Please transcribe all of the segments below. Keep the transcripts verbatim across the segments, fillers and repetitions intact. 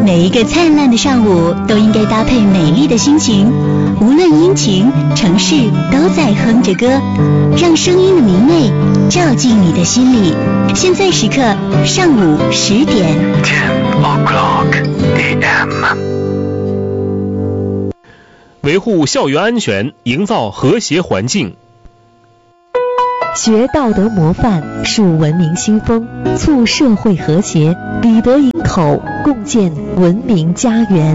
每一个灿烂的上午都应该搭配美丽的心情，无论阴晴，城市都在哼着歌，让声音的明媚照进你的心里。现在时刻上午十点 ten o'clock a m 维护校园安全，营造和谐环境。 学道德模范，树文明新风，促社会和谐，理德营口，共建文明家园。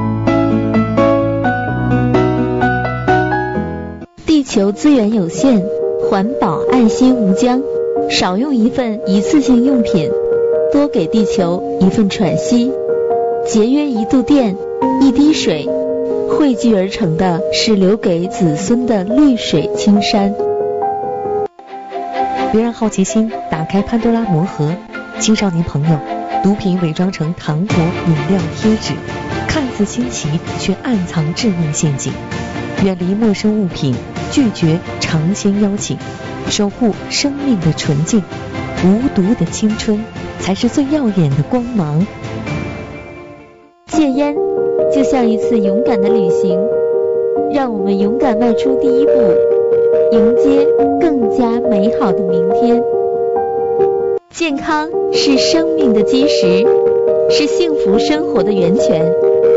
地球资源有限，环保爱心无疆，少用一份一次性用品，多给地球一份喘息。节约一度电，一滴水，汇聚而成的是留给子孙的绿水青山。 别让好奇心打开潘多拉魔盒。青少年朋友，毒品伪装成糖果、饮料、贴纸，看似新奇，却暗藏致命陷阱。远离陌生物品，拒绝尝鲜邀请，守护生命的纯净。无毒的青春，才是最耀眼的光芒。 戒烟就像一次勇敢的旅行，让我们勇敢迈出第一步，迎接更加美好的明天。健康是生命的基石，是幸福生活的源泉。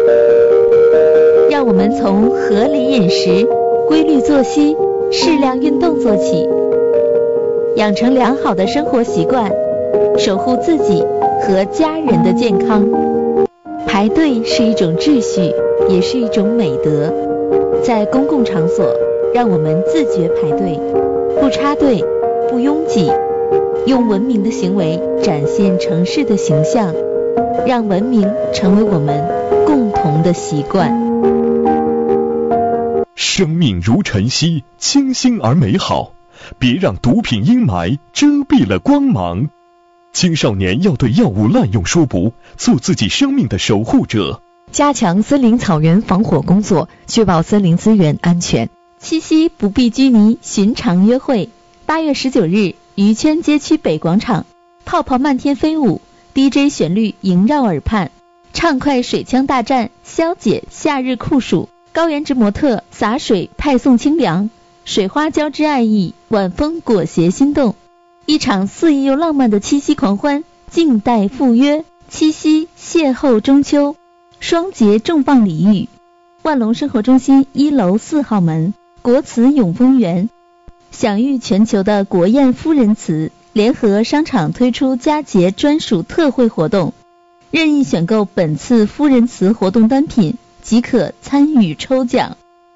让我们从合理饮食、规律作息、适量运动做起，养成良好的生活习惯，守护自己和家人的健康。排队是一种秩序，也是一种美德。在公共场所，让我们自觉排队，不插队，不拥挤，用文明的行为展现城市的形象，让文明成为我们共同的习惯。 生命如晨曦，清新而美好，别让毒品阴霾遮蔽了光芒。青少年要对药物滥用说不，做自己生命的守护者。 加强森林草原防火工作，确保森林资源安全。 七夕不必拘泥寻常约会。八月十九日，渔圈街区北广场，泡泡漫天飞舞， D J 旋律萦绕耳畔，畅快水枪大战，消解夏日酷暑。高颜值模特洒水派送清凉，水花交织爱意，晚风裹挟心动。一场肆意又浪漫的七夕狂欢，静待赴约。七夕邂逅中秋，双节重磅礼遇。万隆生活中心一楼四号门，国瓷永丰园，享誉全球的国宴夫人瓷联合商场推出佳节专属特惠活动，任意选购本次夫人瓷活动单品即可参与抽奖。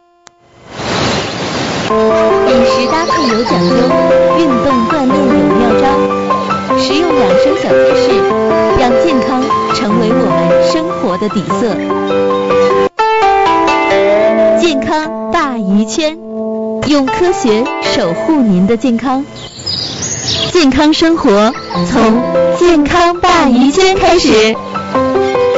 饮食搭配有讲究，运动锻炼有妙招，实用养生小贴士，让健康成为我们生活的底色。健康大鱼圈，用科学守护您的健康。健康生活从健康大鱼圈开始。